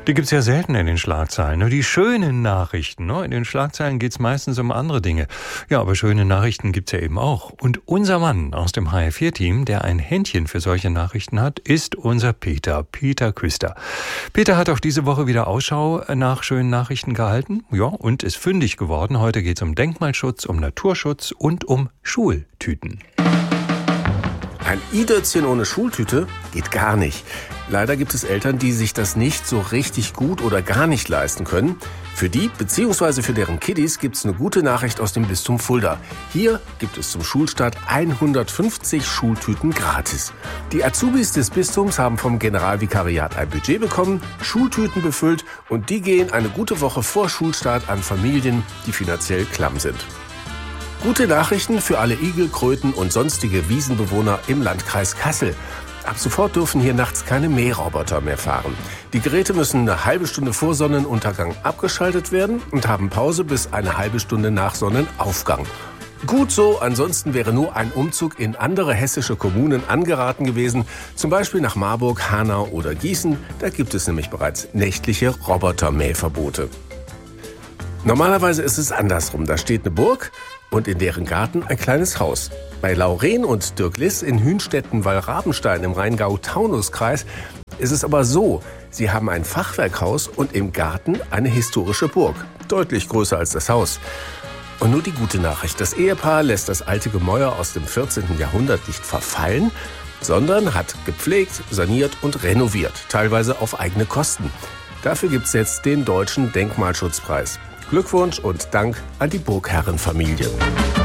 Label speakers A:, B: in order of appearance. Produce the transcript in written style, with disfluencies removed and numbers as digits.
A: Die gibt's ja selten in den Schlagzeilen. Nur die schönen Nachrichten. In den Schlagzeilen geht's meistens um andere Dinge. Ja, aber schöne Nachrichten gibt's ja eben auch. Und unser Mann aus dem HR4-Team, der ein Händchen für solche Nachrichten hat, ist unser Peter Küster. Peter hat auch diese Woche wieder Ausschau nach schönen Nachrichten gehalten. Ja, und ist fündig geworden. Heute geht's um Denkmalschutz, um Naturschutz und um Schultüten.
B: Ein i-Dötzchen ohne Schultüte geht gar nicht. Leider gibt es Eltern, die sich das nicht so richtig gut oder gar nicht leisten können. Für die bzw. für deren Kiddies gibt es eine gute Nachricht aus dem Bistum Fulda. Hier gibt es zum Schulstart 150 Schultüten gratis. Die Azubis des Bistums haben vom Generalvikariat ein Budget bekommen, Schultüten befüllt und die gehen eine gute Woche vor Schulstart an Familien, die finanziell klamm sind. Gute Nachrichten für alle Igel, Kröten und sonstige Wiesenbewohner im Landkreis Kassel. Ab sofort dürfen hier nachts keine Mähroboter mehr fahren. Die Geräte müssen eine halbe Stunde vor Sonnenuntergang abgeschaltet werden und haben Pause bis eine halbe Stunde nach Sonnenaufgang. Gut so, ansonsten wäre nur ein Umzug in andere hessische Kommunen angeraten gewesen, zum Beispiel nach Marburg, Hanau oder Gießen. Da gibt es nämlich bereits nächtliche Robotermähverbote. Normalerweise ist es andersrum. Da steht eine Burg und in deren Garten ein kleines Haus. Bei Lauren und Dirk Liss in Hünstetten-Wallrabenstein im Rheingau-Taunus-Kreis ist es aber so, sie haben ein Fachwerkhaus und im Garten eine historische Burg. Deutlich größer als das Haus. Und nur die gute Nachricht, das Ehepaar lässt das alte Gemäuer aus dem 14. Jahrhundert nicht verfallen, sondern hat gepflegt, saniert und renoviert, teilweise auf eigene Kosten. Dafür gibt es jetzt den Deutschen Denkmalschutzpreis. Glückwunsch und Dank an die Burgherrenfamilie.